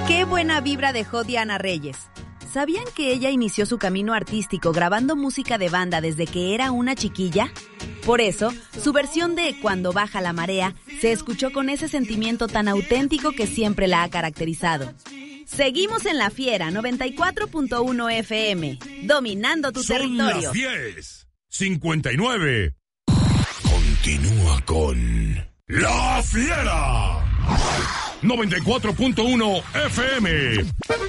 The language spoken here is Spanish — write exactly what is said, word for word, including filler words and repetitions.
Qué buena vibra dejó Diana Reyes. ¿Sabían que ella inició su camino artístico grabando música de banda desde que era una chiquilla? Por eso, su versión de Cuando baja la marea se escuchó con ese sentimiento tan auténtico que siempre la ha caracterizado. Seguimos en La Fiera noventa y cuatro punto uno F M, dominando tu Son territorio. Las diez cincuenta y nueve. Continúa con La Fiera noventa y cuatro punto uno F M.